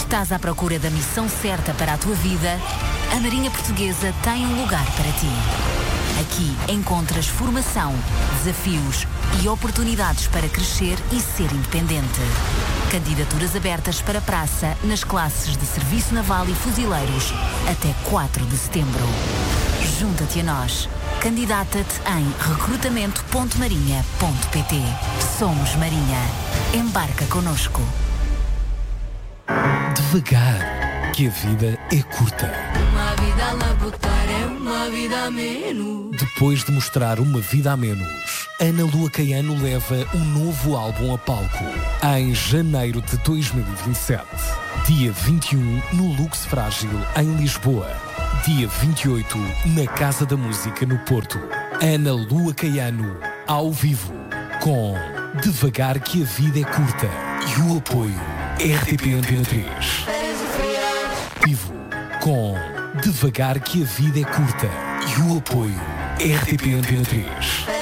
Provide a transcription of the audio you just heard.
Estás à procura da missão certa para a tua vida? A Marinha Portuguesa tem um lugar para ti. Aqui encontras formação, desafios e oportunidades para crescer e ser independente. Candidaturas abertas para praça nas classes de Serviço Naval e Fuzileiros até 4 de setembro. Junta-te a nós. Candidata-te em recrutamento.marinha.pt. Somos Marinha. Embarca connosco. Devagar, que a vida é curta. Uma vida a labutar é uma vida a menos. Depois de mostrar Uma Vida a Menos, Ana Lua Caiano leva um novo álbum a palco. Em janeiro de 2027. Dia 21, no Lux Frágil, em Lisboa. Dia 28, na Casa da Música, no Porto. Ana Lua Caiano, ao vivo, com Devagar, que a vida é curta. E o apoio RTP Antena 3. Vivo, com Devagar, que a vida é curta. E o apoio RTP Antena 3.